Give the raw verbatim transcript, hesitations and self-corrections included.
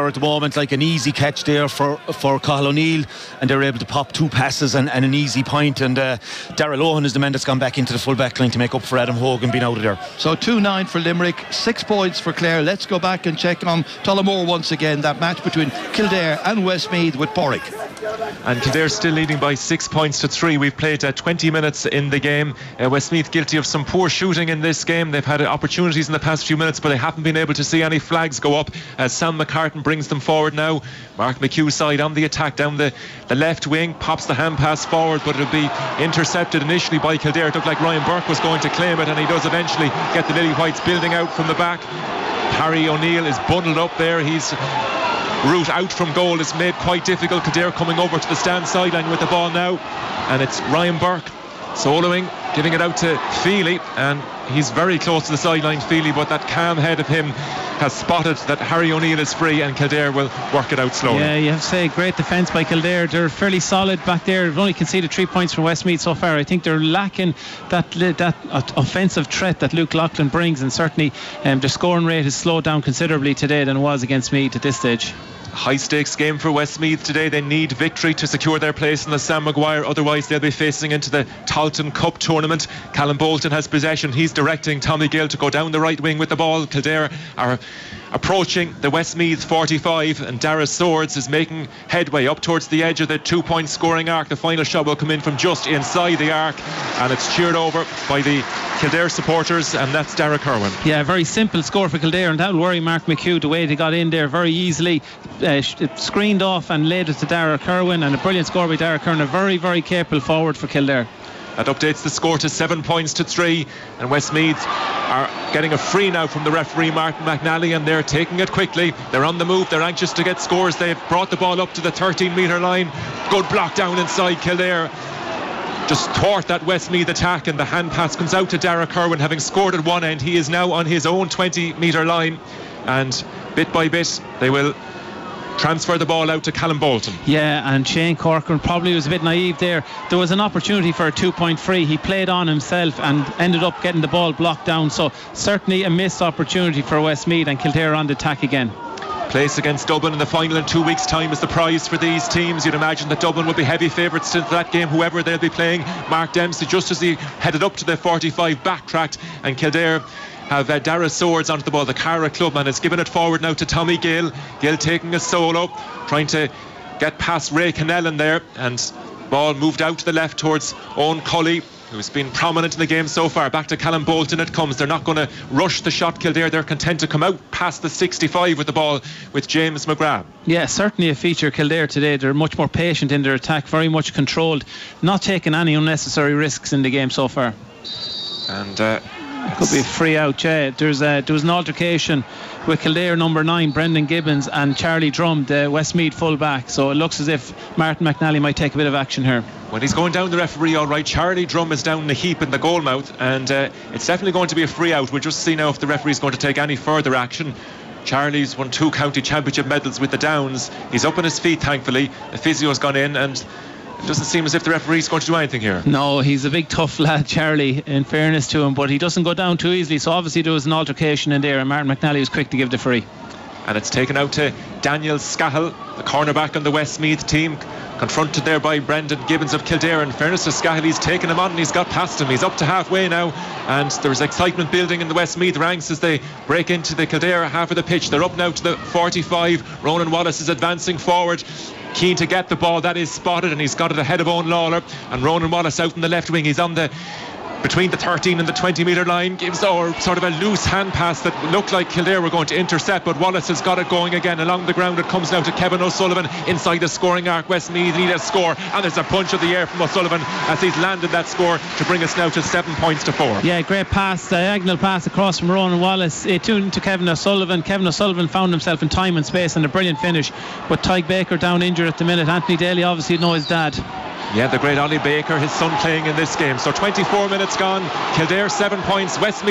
there at the moment, like an easy catch there for for Cathal O'Neill, and they're able to pop two passes and, and an easy point, and uh, Darragh Lohan is the man that's gone back into the full back line to make up for Adam Hogan being out of there. So two nine for Limerick, six points for Clare. Let's go back and check on Tullamore once again, that match between Kildare and Westmeath with Porrick. And Kildare still leading by six points to three. We've played uh, twenty minutes in the game. uh, Westmeath guilty of some poor shooting in this game. They've had uh, opportunities in the past few minutes, but they haven't been able to see any flags go up as Sam McCartan brings them forward now. Mark McHugh's side on the attack down the, the left wing, pops the hand pass forward, but it'll be intercepted initially by Kildare. It looked like Ryan Burke was going to claim it, and he does eventually get the Lily Whites building out from the back. Harry O'Neill is bundled up there. He's route out from goal is made quite difficult. Kildare coming over to the stand sideline with the ball now, and it's Ryan Burke soloing, giving it out to Feely, and he's very close to the sideline, Feely, but that calm head of him has spotted that Harry O'Neill is free, and Kildare will work it out slowly. Yeah, you have to say, great defence by Kildare. They're fairly solid back there. They've only conceded three points from Westmeath so far. I think they're lacking that that offensive threat that Luke Loughlin brings, and certainly um, their scoring rate has slowed down considerably today than it was against Meath at this stage. High stakes game for Westmeath today. They need victory to secure their place in the Sam Maguire, otherwise they'll be facing into the Talton Cup tournament. Callum Bolton has possession. He's directing Tommy Gill to go down the right wing with the ball. Kildare are approaching the Westmeath forty-five, and Dara Swords is making headway up towards the edge of the two point scoring arc. The final shot will come in from just inside the arc, and it's cheered over by the Kildare supporters, and that's Dara Kerwin. Yeah, very simple score for Kildare, and that will worry Mark McHugh, the way they got in there very easily, uh, screened off and laid it to Dara Kerwin, and a brilliant score by Dara Kerwin. A very very capable forward for Kildare. That updates the score to seven points to three, and Westmeath are getting a free now from the referee Martin McNally, and they're taking it quickly. They're on the move, they're anxious to get scores. They've brought the ball up to the thirteen metre line. Good block down inside. Kildare just thwart that Westmeath attack, and the hand pass comes out to Dara Kerwin, having scored at one end. He is now on his own twenty metre line, and bit by bit they will transfer the ball out to Callum Bolton. Yeah, and Shane Corcoran probably was a bit naive there. There was an opportunity for a two point free. He played on himself and ended up getting the ball blocked down, so certainly a missed opportunity for Westmeath, and Kildare on the attack again. Place against Dublin in the final in two weeks' time is the prize for these teams. You'd imagine that Dublin would be heavy favourites to that game, whoever they'll be playing. Mark Dempsey, just as he headed up to the forty-five, backtracked, and Kildare have uh, Dara Swords onto the ball. The Cara clubman has given it forward now to Tommy Gill. Gill taking a solo, trying to get past Ray Connellan there, and ball moved out to the left towards Owen Cully, who's been prominent in the game so far. Back to Callum Bolton it comes. They're not going to rush the shot, Kildare. They're content to come out past the sixty-five with the ball with James McGrath. Yeah, certainly a feature Kildare today. They're much more patient in their attack, very much controlled, not taking any unnecessary risks in the game so far. And uh, could be a free out. Yeah, there's a, there was an altercation with Kildare number nine Brendan Gibbons and Charlie Drum, the Westmeath full back, so it looks as if Martin McNally might take a bit of action here. When he's going down the referee, all right. Charlie Drum is down in the heap in the goal mouth, and uh, it's definitely going to be a free out. We'll just see now if the referee's going to take any further action. Charlie's won two county championship medals with the Downs. He's up on his feet, thankfully. The physio's gone in, and it doesn't seem as if the referee's going to do anything here. No, he's a big tough lad, Charlie, in fairness to him, but he doesn't go down too easily, so obviously there was an altercation in there, and Martin McNally was quick to give the free. And it's taken out to Daniel Scahill, the cornerback on the Westmeath team, confronted there by Brendan Gibbons of Kildare. In fairness to Scahill, he's taken him on and he's got past him. He's up to halfway now, and there's excitement building in the Westmeath ranks as they break into the Kildare half of the pitch. They're up now to the forty-five. Ronan Wallace is advancing forward, keen to get the ball. That is spotted, and he's got it ahead of Owen Lawler, and Ronan Wallace out in the left wing. He's on the between the thirteen and the twenty metre line, gives or sort of a loose hand pass that looked like Kildare were going to intercept, but Wallace has got it going again along the ground. It comes now to Kevin O'Sullivan inside the scoring arc. Westmeath need a score, and there's a punch of the air from O'Sullivan as he's landed that score to bring us now to seven points to four. Yeah, great pass, diagonal pass across from Ronan Wallace uh, tuned to Kevin O'Sullivan. Kevin O'Sullivan found himself in time and space, and a brilliant finish, but Tyke Baker down injured at the minute. Anthony Daly obviously know his dad. Yeah, the great Ollie Baker, his son, playing in this game. So twenty-four minutes gone. Kildare seven points, Westmeath